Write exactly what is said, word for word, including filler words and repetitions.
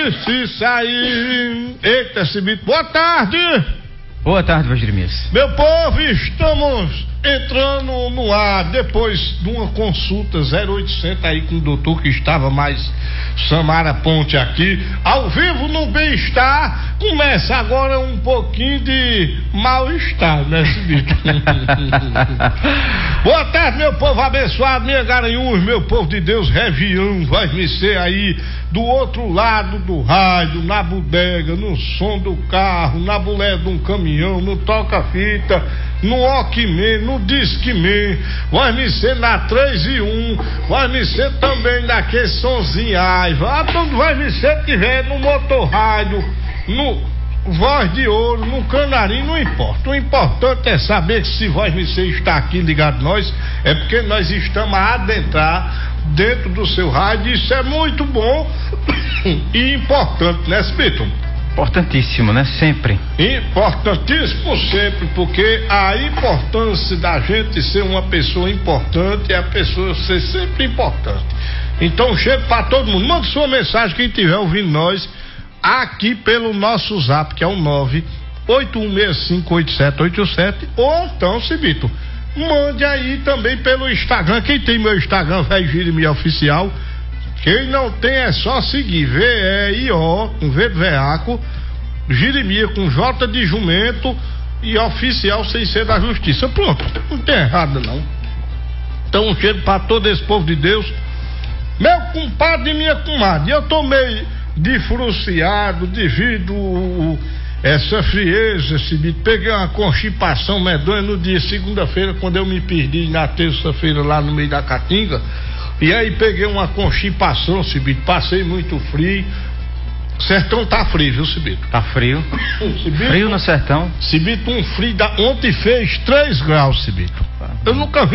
Justiça aí. Eita, Cibito, boa tarde. Boa tarde, Valdemiro. Meu povo, estamos entrando no ar depois de uma consulta zero oitocentos aí com o doutor que estava mais Samara Ponte aqui, ao vivo no Bem-Estar. Começa agora um pouquinho de mal-estar, né, Cibito? Boa tarde, meu povo abençoado, minha Garanhuns, meu povo de Deus, Revião, vai me ser aí do outro lado do rádio, na bodega, no som do carro, na bulé de um caminhão, no toca-fita, no Walkman, no Discman, vai me ser na três e um, vai me ser também naquele sonzinho Aiva, quando vai me ser tiver no motorrádio, no Voz de Ouro, no Canarim, não importa. O importante é saber que se Voz me ser está aqui ligado nós, é porque nós estamos a adentrar dentro do seu rádio, isso é muito bom e importante, né, Cibito? Importantíssimo, né? Sempre. Importantíssimo sempre, porque a importância da gente ser uma pessoa importante é a pessoa ser sempre importante. Então chega para todo mundo, manda sua mensagem, quem estiver ouvindo nós aqui pelo nosso zap, que é o nove oito um seis cinco oito sete oito sete, ou então, Cibito, mande aí também pelo Instagram. Quem tem meu Instagram, Velho Jeremias Oficial. Quem não tem é só seguir, V E I O, com V de veaco, Jeremias com J de jumento e oficial sem ser da justiça. Pronto, não tem errado não. Então um cheiro para todo esse povo de Deus. Meu compadre e minha comadre, eu tô meio difruciado devido essa frieza, Cibito. Peguei uma constipação medonha no dia segunda-feira, quando eu me perdi na terça-feira lá no meio da Caatinga. E aí peguei uma constipação, Cibito, passei muito frio. Sertão tá frio, viu, Cibito? Tá frio. Cibito, frio no sertão. Cibito, um frio da... Ontem fez três graus, Cibito. Eu nunca vi